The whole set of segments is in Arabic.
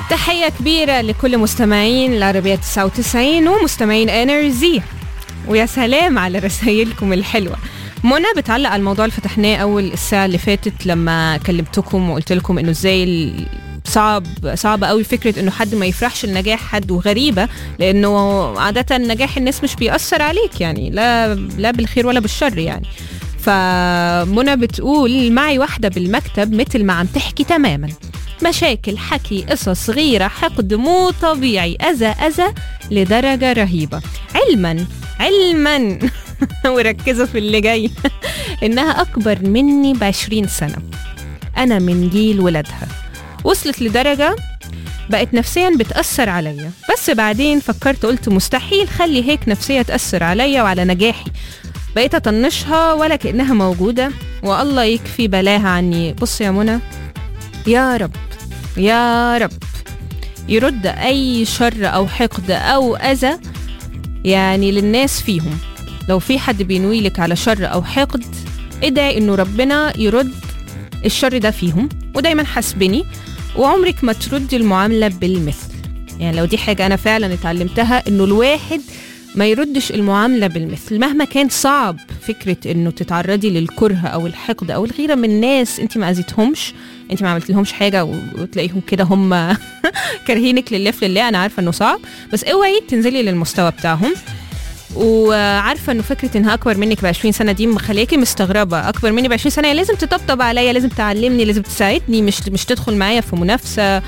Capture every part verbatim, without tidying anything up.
تحية كبيرة لكل مستمعين العربية تسعة وتسعين ومستمعين انرجي، ويا سلام على رسائلكم الحلوة. منى بتعلق على الموضوع اللي فتحناه أول الساعة اللي فاتت لما كلمتكم وقلت لكم إنه إزاي صعب صعب قوي فكرة إنه حد ما يفرحش النجاح حد، وغريبة لأنه عادة نجاح الناس مش بيأثر عليك، يعني لا لا بالخير ولا بالشر يعني. فمنى بتقول معي واحدة بالمكتب مثل ما عم تحكي تماما، مشاكل، حكي، قصص، غيرة، حقد مو طبيعي، أذى أذى لدرجة رهيبة. علما علما وركزوا في اللي جاي إنها أكبر مني بعشرين سنة، أنا من جيل ولدها. وصلت لدرجة بقت نفسيا بتأثر عليا، بس بعدين فكرت قلت مستحيل خلي هيك نفسية تأثر عليا وعلى نجاحي. بقيت أطنشها ولا كأنها موجودة، والله يكفي بلاها عني. بص يا منى، يا رب يا رب يرد أي شر أو حقد أو أذى يعني للناس فيهم. لو في حد بينوي لك على شر أو حقد، ادعي إنه ربنا يرد الشر ده فيهم، ودايما حسبني وعمرك ما تردي المعاملة بالمثل. يعني لو دي حاجة أنا فعلا اتعلمتها، إنه الواحد ما يردش المعاملة بالمثل مهما كان صعب. فكرة إنه تتعرضي للكره أو الحقد أو الغيرة من ناس أنت ما أذيتهمش، أنت ما عملت لهمش حاجة، وتلاقيهم كده هم كرهينك لله في لله. أنا عارفة إنه صعب، بس اوعي تنزلي للمستوى بتاعهم. وعارفة إنه فكرة إنها أكبر منك بعشرين سنة دي مخليكي مستغربة. أكبر مني بعشرين سنة لازم تطبطب عليا، لازم تعلمني، لازم تساعدني، مش مش تدخل معايا في منافسة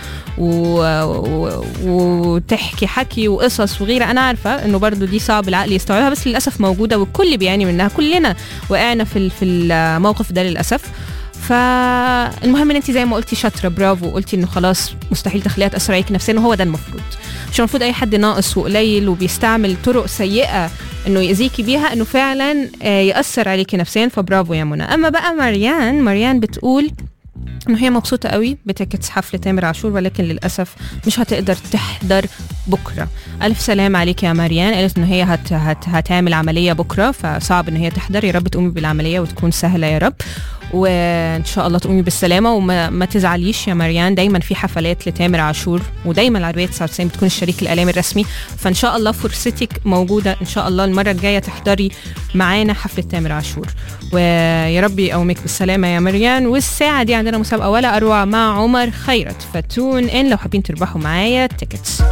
وتحكي حكي وقصص وغيره. أنا عارفة إنه برضو دي صعب العقل يستوعبها، بس للأسف موجودة والكل بيعاني منها، كلنا وقعنا في في الموقف ده للأسف. فالمهم ان انت زي ما قلتي شاطره، برافو، قلتي انه خلاص مستحيل تخليها تاثر عليكي نفسيا، وهو ده المفروض. مش المفروض اي حد ناقص وقليل وبيستعمل طرق سيئه انه يأذيكي بيها انه فعلا ياثر عليكي نفسيا. فبرافو يا منى. اما بقى مريان مريان بتقول انه هي مبسوطه قوي بتكت حفله تامر عاشور، ولكن للاسف مش هتقدر تحضر بكره. الف سلام عليك يا مريان. قالت انه هي هت هت هتعمل عمليه بكره، فصعب ان هي تحضر. يا رب تقومي بالعمليه وتكون سهله يا رب، وان شاء الله تقومي بالسلامه. وما ما تزعليش يا مريان، دايما في حفلات لتامر عاشور، ودايما العربيه تسعة وتسعين بتكون الشريك الاعلامي الرسمي، فان شاء الله فرصتك موجوده ان شاء الله المره الجايه تحضري معانا حفله تامر عاشور. ويا رب يقومك بالسلامه يا مريان. والساعه دي عندنا مسابقه ولا اروع مع عمر خيرت، فتون ان لو حابين تربحوا معايا تيكتس.